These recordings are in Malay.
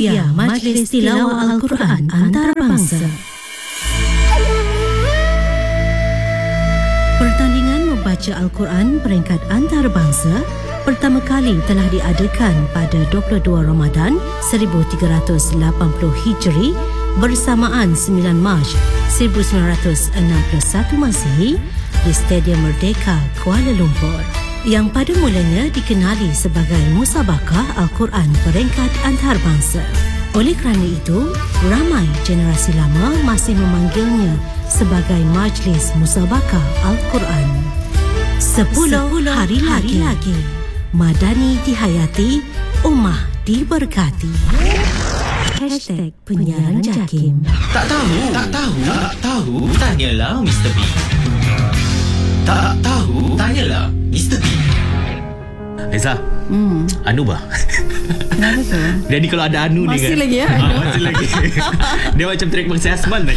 dia Majlis Tilawah Al-Quran Antarabangsa. Pertandingan membaca Al-Quran peringkat antarabangsa pertama kali telah diadakan pada 22 Ramadan 1380 Hijri bersamaan 9 Mac 1961 Masihi di Stadium Merdeka, Kuala Lumpur, yang pada mulanya dikenali sebagai Musabakah Al-Quran peringkat antarabangsa. Oleh kerana itu, ramai generasi lama masih memanggilnya sebagai Majlis Musabakah Al-Quran. 10 hari lagi. Madani dihayati, Ummah diberkati. #penyiaran JAKIM. Tak tahu. Tanyalah Mr. B. Tak tahu. Tanyalah Mr. B. Aiza, Anu bah. Kenapa tu? Jadi kalau ada Anu ni kan, Masih lagi ya? masih lagi. Dia macam track Bangsa Asman tadi.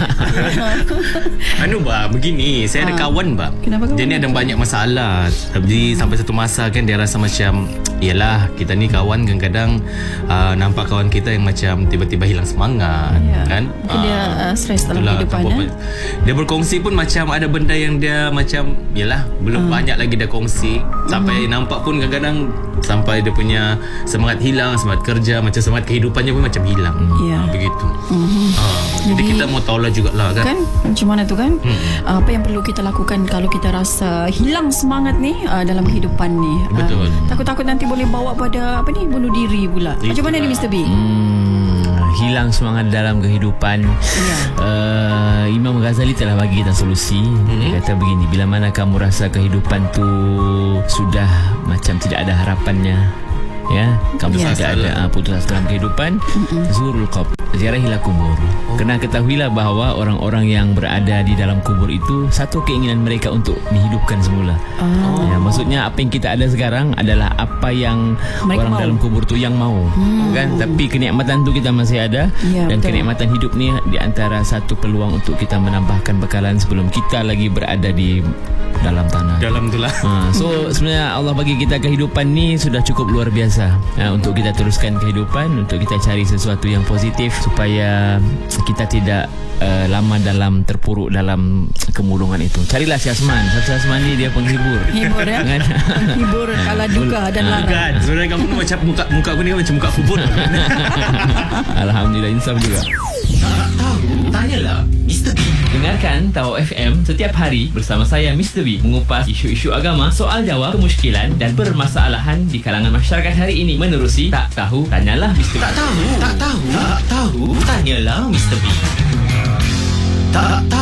Anu bah, begini, saya ada kawan bah. Kenapa kawan? Dia ni ada banyak masalah. Tapi sampai satu masa kan dia rasa macam, yalah, kita ni kawan kadang-kadang nampak kawan kita yang macam tiba-tiba hilang semangat, kan? Mungkin dia stres dalam kehidupan. Dia berkongsi pun macam ada benda yang dia macam, yalah, belum banyak lagi dia kongsi. Sampai nampak pun kadang-kadang sampai dia punya semangat hilang, semangat kerja, macam semangat kehidupannya pun macam hilang. Begitu. Jadi kita mau tahulah jugalah kan macam mana tu kan. Apa yang perlu kita lakukan kalau kita rasa hilang semangat ni dalam kehidupan ni. Betul. Takut-takut nanti boleh bawa pada bunuh diri pula. Macam mana ni Mr. B? Hilang semangat dalam kehidupan. Imam Ghazali telah bagi kita solusi. Dia kata begini, bila mana kamu rasa kehidupan tu sudah macam tidak ada harapannya, ya, kamu tidak ada putus asa dalam kehidupan, zurul qabr, ziarahilah kubur. Kena ketahuilah bahawa orang-orang yang berada di dalam kubur itu satu keinginan mereka untuk dihidupkan semula. Ya, maksudnya apa yang kita ada sekarang adalah apa yang mereka orang mau. Dalam kubur tu yang mau, kan? Tapi kenikmatan tu kita masih ada, dan betul. Kenikmatan hidup ni di antara satu peluang untuk kita menambahkan bekalan sebelum kita lagi berada di dalam tanah. Dalam itulah. So sebenarnya Allah bagi kita kehidupan ni sudah cukup luar biasa untuk kita teruskan kehidupan, untuk kita cari sesuatu yang positif supaya kita tidak lama terpuruk dalam kemurungan itu. Carilah Syazman. Syazman ni dia penghibur. Hibur ya. Hibur kala duka dan lara. Sebenarnya kamu macam muka aku ni macam muka kubur. Alhamdulillah, insaf juga. Tak tahu. Tanyalah Mr. B. Dengarkan Tahu FM setiap hari bersama saya Mr. B mengupas isu-isu agama, soal jawab, kemusykilan dan permasalahan di kalangan masyarakat hari ini menerusi Tak Tahu Tanyalah Mr. B. Tak tahu. Tanyalah Mr. B. Tak tahu.